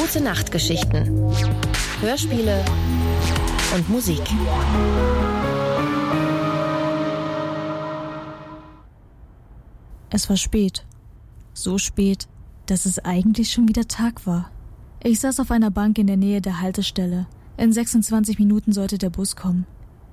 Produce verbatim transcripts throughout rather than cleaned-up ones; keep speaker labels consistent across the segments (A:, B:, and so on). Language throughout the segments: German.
A: Gute Nachtgeschichten, Hörspiele und Musik.
B: Es war spät. So spät, dass es eigentlich schon wieder Tag war. Ich saß auf einer Bank in der Nähe der Haltestelle. In sechsundzwanzig Minuten sollte der Bus kommen.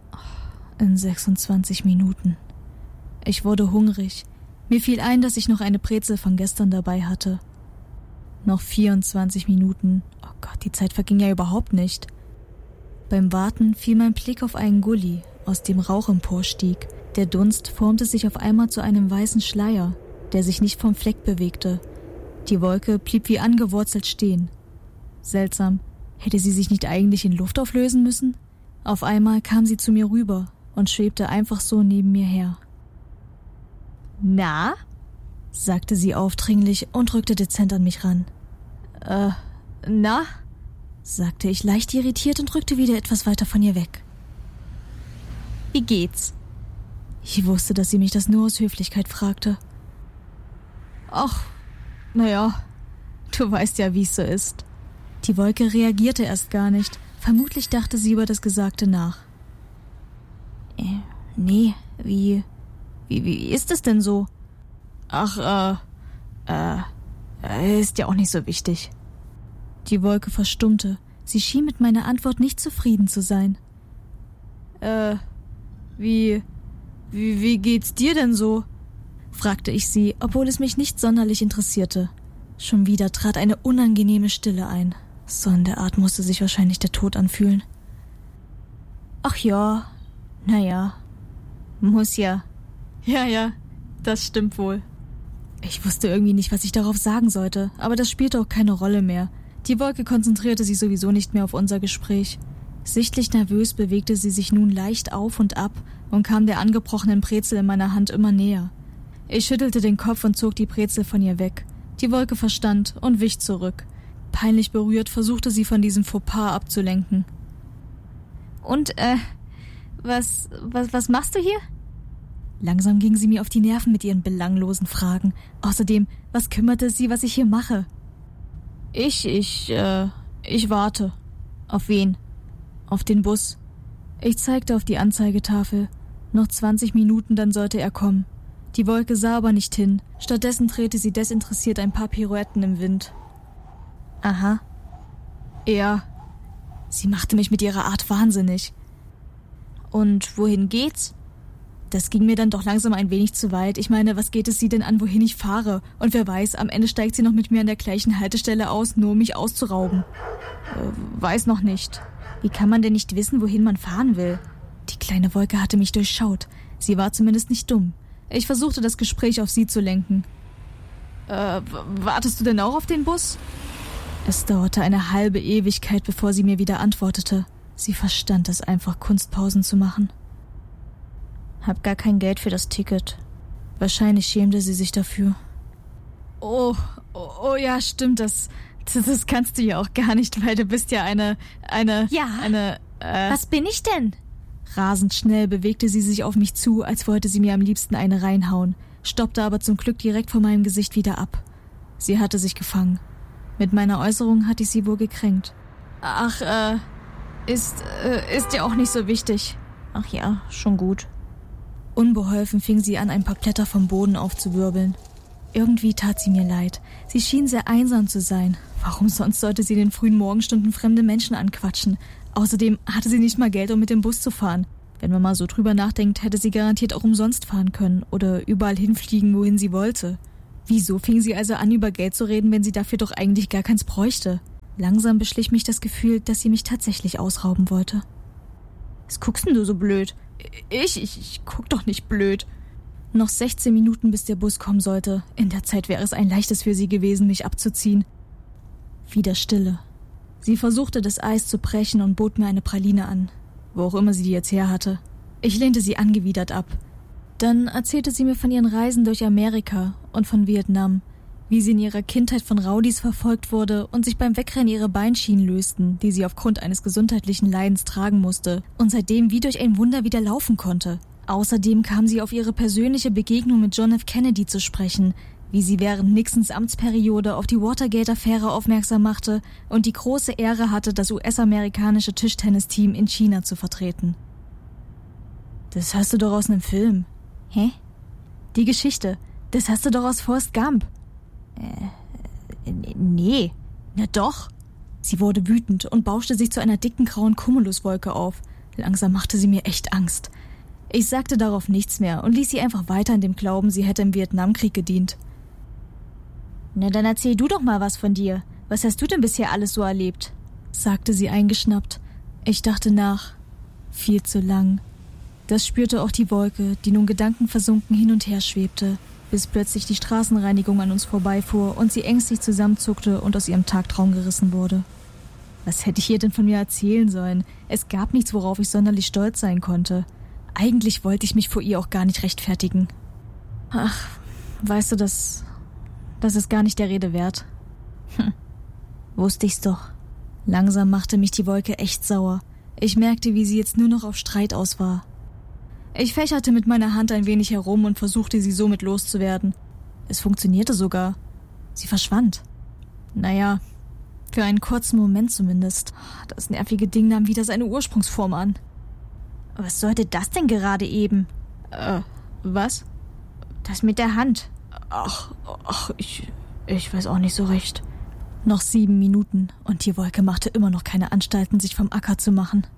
B: In sechsundzwanzig Minuten. Ich wurde hungrig. Mir fiel ein, dass ich noch eine Brezel von gestern dabei hatte. Noch vierundzwanzig Minuten. Oh Gott, die Zeit verging ja überhaupt nicht. Beim Warten fiel mein Blick auf einen Gully, aus dem Rauch emporstieg. Der Dunst formte sich auf einmal zu einem weißen Schleier, der sich nicht vom Fleck bewegte. Die Wolke blieb wie angewurzelt stehen. Seltsam, hätte sie sich nicht eigentlich in Luft auflösen müssen? Auf einmal kam sie zu mir rüber und schwebte einfach so neben mir her. »Na?«, sagte sie aufdringlich und rückte dezent an mich ran. »Äh, na?«, sagte ich leicht irritiert und rückte wieder etwas weiter von ihr weg. »Wie geht's?« Ich wusste, dass sie mich das nur aus Höflichkeit fragte. »Ach, naja, du weißt ja, wie es so ist.« Die Wolke reagierte erst gar nicht. Vermutlich dachte sie über das Gesagte nach. Äh, nee, wie, wie, wie ist es denn so? Ach, äh, äh, ist ja auch nicht so wichtig. Die Wolke verstummte. Sie schien mit meiner Antwort nicht zufrieden zu sein. Äh, wie, wie, wie geht's dir denn so? Fragte ich sie, obwohl es mich nicht sonderlich interessierte. Schon wieder trat eine unangenehme Stille ein. So in der Art musste sich wahrscheinlich der Tod anfühlen. Ach ja, naja, muss ja. Ja, ja, das stimmt wohl. Ich wusste irgendwie nicht, was ich darauf sagen sollte, aber das spielte auch keine Rolle mehr. Die Wolke konzentrierte sich sowieso nicht mehr auf unser Gespräch. Sichtlich nervös bewegte sie sich nun leicht auf und ab und kam der angebrochenen Brezel in meiner Hand immer näher. Ich schüttelte den Kopf und zog die Brezel von ihr weg. Die Wolke verstand und wich zurück. Peinlich berührt versuchte sie von diesem Fauxpas abzulenken. Und, äh, was, was, was machst du hier? Langsam ging sie mir auf die Nerven mit ihren belanglosen Fragen. Außerdem, was kümmerte sie, was ich hier mache? Ich, ich, äh, ich warte. Auf wen? Auf den Bus. Ich zeigte auf die Anzeigetafel. Noch zwanzig Minuten, dann sollte er kommen. Die Wolke sah aber nicht hin. Stattdessen drehte sie desinteressiert ein paar Pirouetten im Wind. Aha. Ja. Sie machte mich mit ihrer Art wahnsinnig. Und wohin geht's? Das ging mir dann doch langsam ein wenig zu weit. Ich meine, was geht es sie denn an, wohin ich fahre? Und wer weiß, am Ende steigt sie noch mit mir an der gleichen Haltestelle aus, nur um mich auszurauben. Äh, weiß noch nicht. Wie kann man denn nicht wissen, wohin man fahren will? Die kleine Wolke hatte mich durchschaut. Sie war zumindest nicht dumm. Ich versuchte, das Gespräch auf sie zu lenken. Äh, wartest du denn auch auf den Bus? Es dauerte eine halbe Ewigkeit, bevor sie mir wieder antwortete. Sie verstand es einfach, Kunstpausen zu machen. Hab gar kein Geld für das Ticket. Wahrscheinlich schämte sie sich dafür. Oh, oh, oh ja, stimmt, das, das, das kannst du ja auch gar nicht, weil du bist ja eine, eine,
C: ja,
B: eine, äh...
C: Was bin ich denn?
B: Rasend schnell bewegte sie sich auf mich zu, als wollte sie mir am liebsten eine reinhauen, stoppte aber zum Glück direkt vor meinem Gesicht wieder ab. Sie hatte sich gefangen. Mit meiner Äußerung hatte ich sie wohl gekränkt. Ach, äh, ist, äh, ist ja auch nicht so wichtig. Ach ja, schon gut. Unbeholfen fing sie an, ein paar Blätter vom Boden aufzuwirbeln. Irgendwie tat sie mir leid. Sie schien sehr einsam zu sein. Warum sonst sollte sie in den frühen Morgenstunden fremde Menschen anquatschen? Außerdem hatte sie nicht mal Geld, um mit dem Bus zu fahren. Wenn man mal so drüber nachdenkt, hätte sie garantiert auch umsonst fahren können oder überall hinfliegen, wohin sie wollte. Wieso fing sie also an, über Geld zu reden, wenn sie dafür doch eigentlich gar keins bräuchte? Langsam beschlich mich das Gefühl, dass sie mich tatsächlich ausrauben wollte. Was guckst denn du so blöd? Ich, ich, ich guck doch nicht blöd. Noch sechzehn Minuten, bis der Bus kommen sollte. In der Zeit wäre es ein leichtes für sie gewesen, mich abzuziehen. Wieder Stille. Sie versuchte, das Eis zu brechen und bot mir eine Praline an. Wo auch immer sie die jetzt her hatte. Ich lehnte sie angewidert ab. Dann erzählte sie mir von ihren Reisen durch Amerika und von Vietnam, wie sie in ihrer Kindheit von Rowdies verfolgt wurde und sich beim Wegrennen ihre Beinschienen lösten, die sie aufgrund eines gesundheitlichen Leidens tragen musste und seitdem wie durch ein Wunder wieder laufen konnte. Außerdem kam sie auf ihre persönliche Begegnung mit John F. Kennedy zu sprechen, wie sie während Nixons Amtsperiode auf die Watergate-Affäre aufmerksam machte und die große Ehre hatte, das U S-amerikanische Tischtennisteam in China zu vertreten. Das hast du doch aus einem Film. Hä? Die Geschichte, das hast du doch aus Forrest Gump. Äh, nee, na doch. Sie wurde wütend und bauschte sich zu einer dicken grauen Cumuluswolke auf. Langsam machte sie mir echt Angst. Ich sagte darauf nichts mehr und ließ sie einfach weiter in dem Glauben, sie hätte im Vietnamkrieg gedient. Na, dann erzähl du doch mal was von dir. Was hast du denn bisher alles so erlebt? Sagte sie eingeschnappt. Ich dachte nach. Viel zu lang. Das spürte auch die Wolke, die nun gedankenversunken hin und her schwebte, bis plötzlich die Straßenreinigung an uns vorbeifuhr und sie ängstlich zusammenzuckte und aus ihrem Tagtraum gerissen wurde. Was hätte ich ihr denn von mir erzählen sollen? Es gab nichts, worauf ich sonderlich stolz sein konnte. Eigentlich wollte ich mich vor ihr auch gar nicht rechtfertigen. Ach, weißt du, das... das ist gar nicht der Rede wert. Hm, wusste ich's doch. Langsam machte mich die Wolke echt sauer. Ich merkte, wie sie jetzt nur noch auf Streit aus war. Ich fächerte mit meiner Hand ein wenig herum und versuchte, sie somit loszuwerden. Es funktionierte sogar. Sie verschwand. Naja, für einen kurzen Moment zumindest. Das nervige Ding nahm wieder seine Ursprungsform an. Was sollte das denn gerade eben? Äh, was? Das mit der Hand. Ach, ach, ich, ich weiß auch nicht so recht. Noch sieben Minuten und die Wolke machte immer noch keine Anstalten, sich vom Acker zu machen.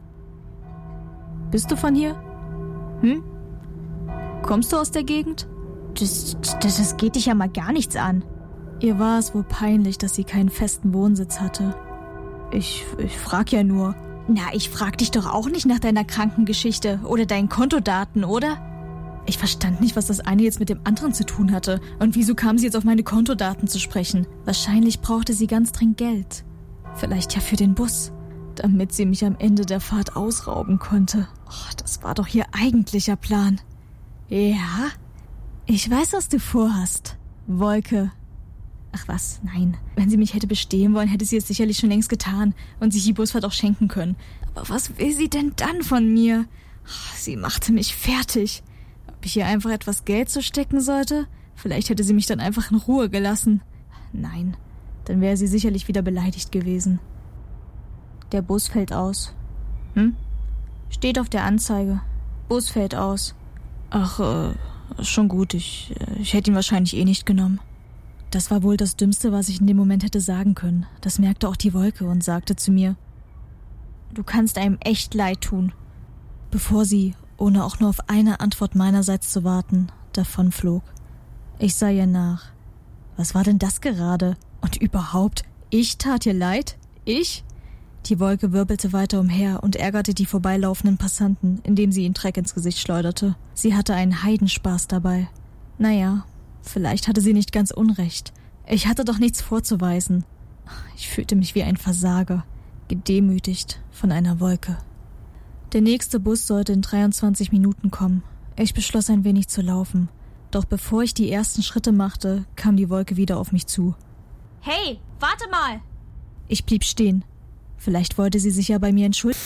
B: Bist du von hier? Hm? Kommst du aus der Gegend? Das, das, das geht dich ja mal gar nichts an. Ihr war es wohl peinlich, dass sie keinen festen Wohnsitz hatte. Ich, ich frag ja nur. Na, ich frag dich doch auch nicht nach deiner Krankengeschichte oder deinen Kontodaten, oder? Ich verstand nicht, was das eine jetzt mit dem anderen zu tun hatte. Und wieso kam sie jetzt auf meine Kontodaten zu sprechen? Wahrscheinlich brauchte sie ganz dringend Geld. Vielleicht ja für den Bus, damit sie mich am Ende der Fahrt ausrauben konnte. Oh, das war doch ihr eigentlicher Plan. Ja? Ich weiß, was du vorhast, Wolke. Ach was, nein. Wenn sie mich hätte bestehen wollen, hätte sie es sicherlich schon längst getan und sich die Busfahrt auch schenken können. Aber was will sie denn dann von mir? Sie machte mich fertig. Ob ich ihr einfach etwas Geld zustecken sollte? Vielleicht hätte sie mich dann einfach in Ruhe gelassen. Nein, dann wäre sie sicherlich wieder beleidigt gewesen. Der Bus fällt aus. Hm? Steht auf der Anzeige. Bus fällt aus. Ach, äh, schon gut. Ich, ich hätte ihn wahrscheinlich eh nicht genommen. Das war wohl das Dümmste, was ich in dem Moment hätte sagen können. Das merkte auch die Wolke und sagte zu mir: Du kannst einem echt leid tun. Bevor sie, ohne auch nur auf eine Antwort meinerseits zu warten, davonflog. Ich sah ihr nach. Was war denn das gerade? Und überhaupt, ich tat ihr leid? Ich? Die Wolke wirbelte weiter umher und ärgerte die vorbeilaufenden Passanten, indem sie ihnen Dreck ins Gesicht schleuderte. Sie hatte einen Heidenspaß dabei. Naja, vielleicht hatte sie nicht ganz unrecht. Ich hatte doch nichts vorzuweisen. Ich fühlte mich wie ein Versager, gedemütigt von einer Wolke. Der nächste Bus sollte in dreiundzwanzig Minuten kommen. Ich beschloss, ein wenig zu laufen. Doch bevor ich die ersten Schritte machte, kam die Wolke wieder auf mich zu. Hey, warte mal! Ich blieb stehen. Vielleicht wollte sie sich ja bei mir entschuldigen.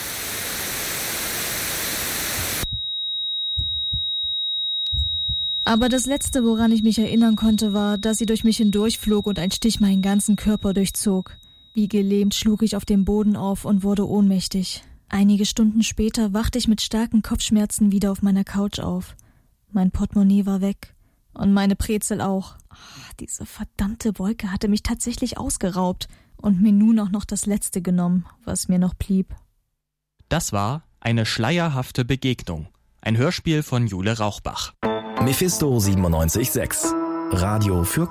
B: Aber das Letzte, woran ich mich erinnern konnte, war, dass sie durch mich hindurchflog und ein Stich meinen ganzen Körper durchzog. Wie gelähmt schlug ich auf dem Boden auf und wurde ohnmächtig. Einige Stunden später wachte ich mit starken Kopfschmerzen wieder auf meiner Couch auf. Mein Portemonnaie war weg. Und meine Brezel auch. Ach, diese verdammte Wolke hatte mich tatsächlich ausgeraubt und mir nun auch noch das Letzte genommen, was mir noch blieb.
C: Das war Eine schleierhafte Begegnung. Ein Hörspiel von Jule Rauchbach.
D: Mephisto siebenundneunzig Komma sechs. Radio für